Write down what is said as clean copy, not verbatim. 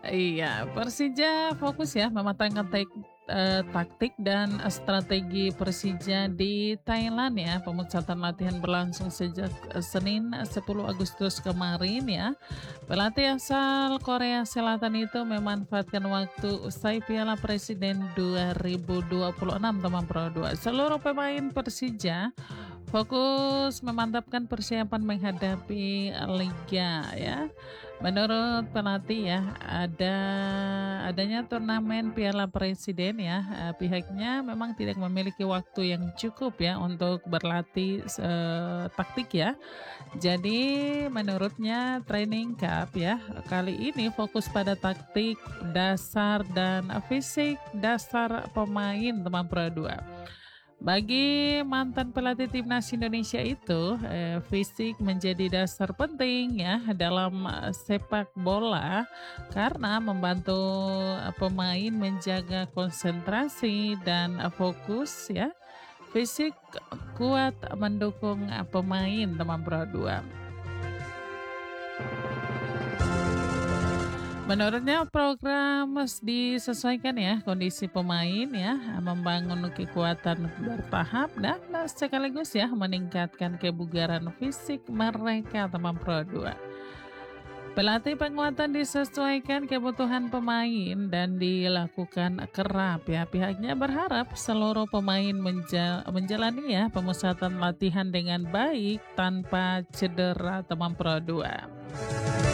Iya, Persija fokus ya mematangkan taktik dan strategi Persija di Thailand ya. Pemusatan latihan berlangsung sejak Senin 10 Agustus kemarin ya. Pelatih asal Korea Selatan itu memanfaatkan waktu usai Piala Presiden 2026 teman Pro 2. Seluruh pemain Persija fokus memantapkan persiapan menghadapi liga ya. Menurut pelatih ya, adanya turnamen Piala Presiden ya, pihaknya memang tidak memiliki waktu yang cukup ya untuk berlatih taktik ya. Jadi menurutnya training camp ya kali ini fokus pada taktik dasar dan fisik dasar pemain teman Pro 2. Bagi mantan pelatih timnas Indonesia itu, fisik menjadi dasar penting ya dalam sepak bola karena membantu pemain menjaga konsentrasi dan fokus ya. Fisik kuat mendukung pemain teman Pro 2. Menurutnya program mesti disesuaikan ya kondisi pemain ya, membangun kekuatan bertahap dan sekaligus ya meningkatkan kebugaran fisik mereka teman Pro 2. Pelatih penguatan disesuaikan kebutuhan pemain dan dilakukan kerap ya. Pihaknya berharap seluruh pemain menjalani ya pemusatan latihan dengan baik tanpa cedera teman Pro 2.